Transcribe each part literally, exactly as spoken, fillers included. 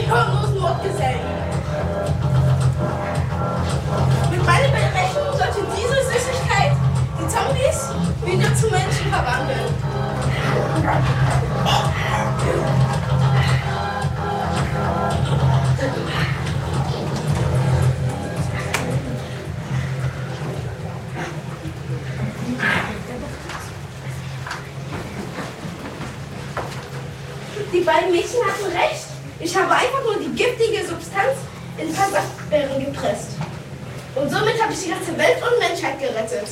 den harmlosen Mordgesellen. Mit meiner Berechnung sollte diese Süßigkeit die Zombies wieder zu Menschen verwandeln. Die beiden Mädchen hatten recht. Ich habe einfach nur die giftige Substanz in ein paar Saftbeeren gepresst. Und somit habe ich die ganze Welt und Menschheit gerettet.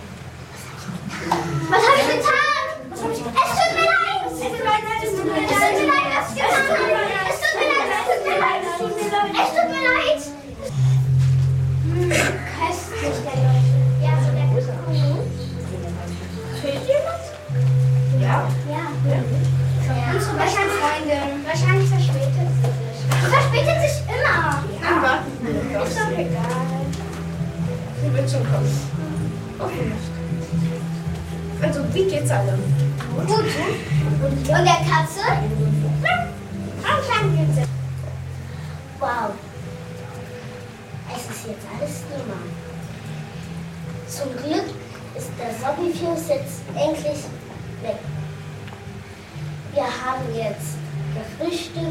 Was habe ich getan? Was habe ich getan? Es tut mir leid! Es tut mir leid, es tut mir leid, es tut mir leid, was ich getan habe! Es tut mir leid, es tut mir leid, es tut mir leid, es tut mir leid! Hm, köstlich, der Leute. Ja, so der Kuchen. Fehlt dir was? Ja. Ja. Unsere besten Freundin. Wahrscheinlich verspätet sie sich. Sie verspätet sich immer. Dann warten wir. Ist doch egal. Sie wird schon kommen. Okay. Also, wie geht's allen? Gut. Und der Katze? Ja, ein kleines Glitzer. Wow. Es ist jetzt alles normal. Zum Glück ist der Zombie-Virus jetzt endlich weg. Wir haben jetzt gefrühstückt,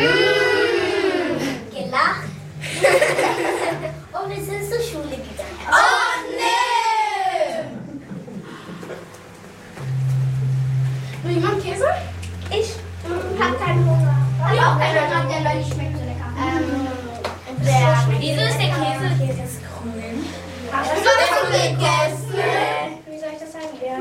mm. gelacht und wir sind zur Schule gegangen. Oh nee! Will jemand Käse? Ich hab keinen Hunger. Ich auch keinen Hunger. Hunger. Der nicht schmeckt so lecker. Ähm, der Wieso ist der Käse? Käse ist grün. Hast du das schon gegessen? Wie soll ich das sagen? Ja.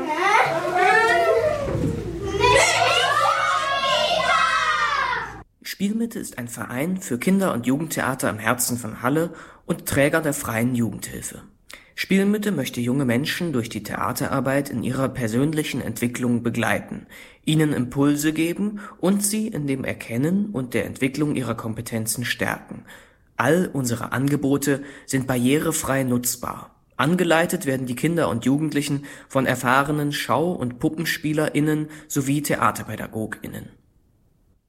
Spielmitte ist ein Verein für Kinder- und Jugendtheater im Herzen von Halle und Träger der Freien Jugendhilfe. Spielmitte möchte junge Menschen durch die Theaterarbeit in ihrer persönlichen Entwicklung begleiten, ihnen Impulse geben und sie in dem Erkennen und der Entwicklung ihrer Kompetenzen stärken. All unsere Angebote sind barrierefrei nutzbar. Angeleitet werden die Kinder und Jugendlichen von erfahrenen Schau- und PuppenspielerInnen sowie TheaterpädagogInnen.